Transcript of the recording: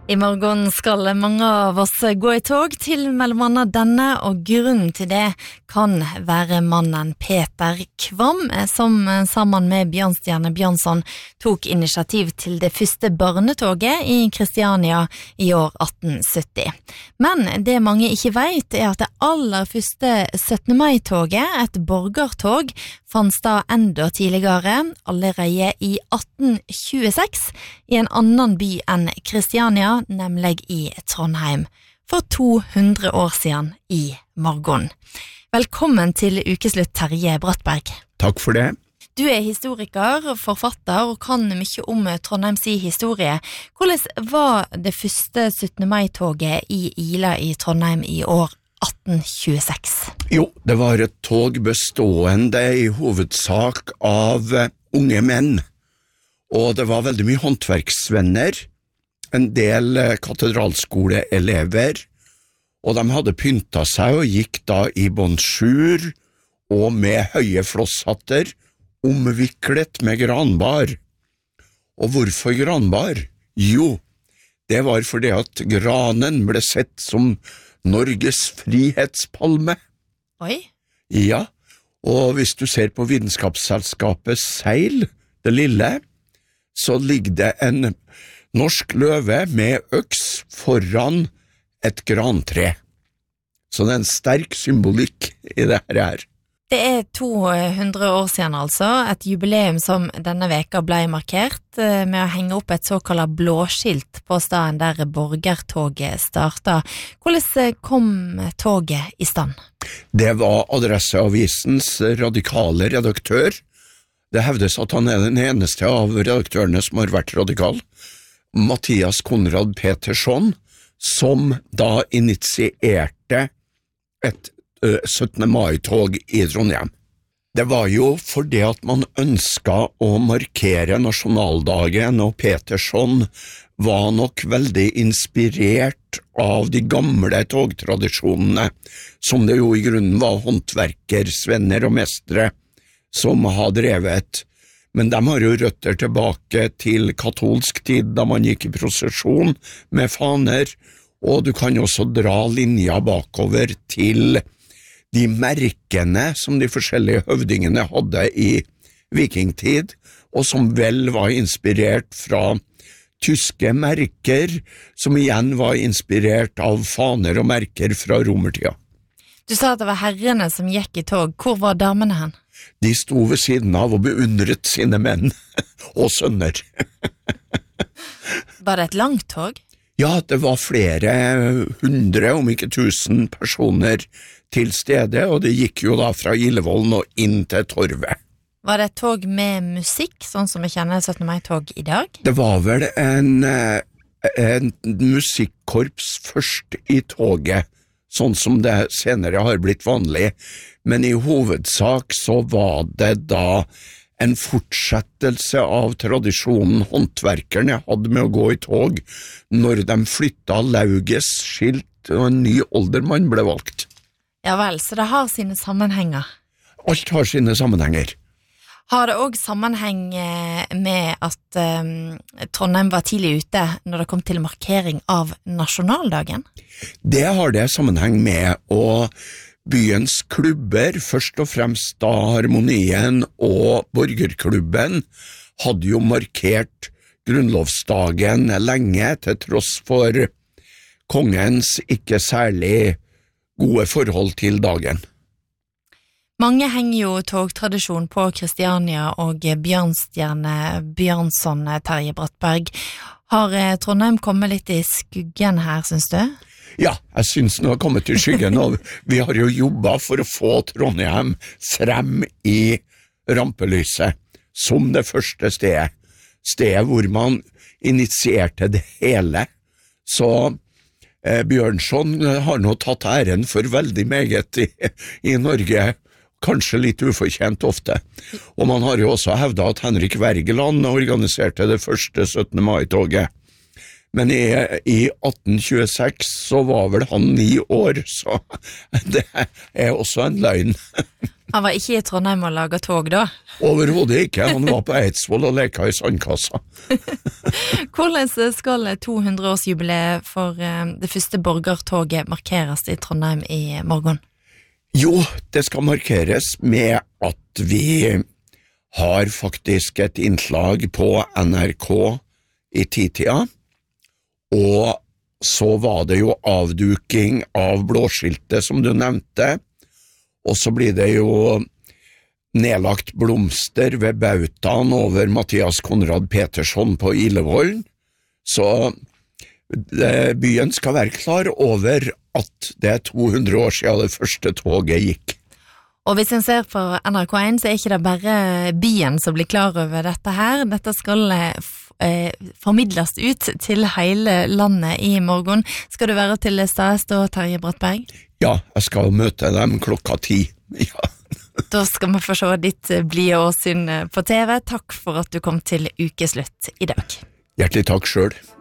I morgen skal mange av oss gå i tog til mellom annet denne, og grunnen til det kan være mannen Peter Kvam, som sammen med Bjørnstjerne Bjørnson tok initiativ til det første barnetoget i Kristiania i år 1870. Men det mange ikke vet at det aller første 17. mai-toget, et borgertog, fanns da enda tidligere, allerede i 1826, i en annen by enn Kristiania, nemlig i Trondheim, for 200 år siden i morgen. Velkommen til ukeslutt, Terje Brattberg. Takk for det. Du historiker, forfatter og kan mye om Trondheims historie. Hvordan var det første 17. mai-toget i Ila i Trondheim i år 1826? Jo, det var et tog bestående i hovedsak av unge menn, og det var veldig mye håndverksvenner, en del katedralskoleelever, og de hadde pyntet seg og gikk da i bonjour og med høye flosshatter, omviklet med granbar. Og hvorfor granbar? Jo, det var fordi at granen ble sett som Norges frihetspalme. Oi? Ja, og hvis du ser på Vitenskapsselskapets seil, det lille, så ligger det en norsk løve med øks foran et grantre. Så det er en sterk symbolikk i det her. Det er 200 år siden altså, et jubileum som denne veka ble markert med å henge opp et såkalt blåskilt på stedet der borgertoget startet. Hvordan kom toget i stand? Det var Adresseavisens radikale redaktør. Det hevdes at han er den eneste av redaktørene som har vært radikal. Mathias Konrad Petersson, som da initierte et 17. mai-tog i Trondheim. Det var jo fordi at man ønsket å markere nasjonaldagen, og Petersson var nok veldig inspirert av de gamle togtradisjonene, som det jo i grunnen var håndverkersvenner og mestre som har drevet. Men de har jo røtter tilbake til katolsk tid, da man gikk i prosesjon med faner, og du kan også dra linja bakover til de merkene som de forskjellige høvdingene hadde i vikingtid, og som vel var inspirert fra tyske merker, som igjen var inspirert av faner og merker fra romertida. Du sa at det var herrene som gikk i tog. Hvor var damene hen? De sto ved siden av og beundret sine menn og sønner. Var det et langt tog? Ja, det var flere hundre, om ikke 1000 personer til stede, og det gikk jo da fra Gillevollen og inn til Torvet. Var det et tog med musikk, sånn som vi kjenner 17. mai-tog i dag? Det var vel en musikkorps først i toget, sånn som det senere har blitt vanlig, men i hovedsak så var det da en fortsettelse av tradisjonen håndverkerne hadde med å gå i tog når de flyttet Lauges skilt og en ny oldermann ble valgt. Ja vel, så det har sine sammenhenger. Alt har sine sammenhenger. Har det også sammenheng med at Trondheim var tidlig ute når det kom til markering av nasjonaldagen? Det har det sammenheng med, og byens klubber, først og fremst da Harmonien og Borgerklubben, hadde jo markert grunnlovsdagen lenge, til tross for kongens ikke særlig gode forhold til dagen. Mange henger jo togtradisjon på Kristiania og Bjørnstjerne Bjørnson, Terje Brattberg. Har Trondheim kommet litt i skuggen her, synes du? Ja, jeg synes den har kommet i skyggen, og vi har jo jobbet for å få Trondheim frem i rampelyset, som det første stedet hvor man initierte det hele. Så Bjørnson har nå tatt æren for veldig meget i Norge, kanskje litt ufortjent ofte. Og man har jo også hevdet at Henrik Wergeland organiserte det første 17. mai-toget. Men i 1826 så var vel han 9 år, så det er også en løgn. Han var ikke i Trondheim og laget tog da? Overhodet ikke, han var på Eidsvoll og leka i sandkassa. Hvordan skal 200-årsjubileet for det første borgertoget markeres i Trondheim i morgen? Jo, det skal markeres med at vi har faktisk et innslag på NRK i 10-tida, og så var det jo avduking av blåskiltet som du nevnte, og så blir det jo nedlagt blomster ved bautaen over Mathias Konrad Petersson på Ilevollen, så byen skal være klar over at det 200 år siden det første toget gikk. Og hvis en ser på NRK1, så ikke det bare byen som blir klar over dette her. Dette skal formidles ut til hele landet i morgen. Skal du være til stede da, Terje Brattberg? Ja, jeg skal møte dem 10:00. Ja. Da skal vi få se ditt blide åsyn på TV. Takk for at du kom til ukeslutt i dag. Hjertelig takk selv.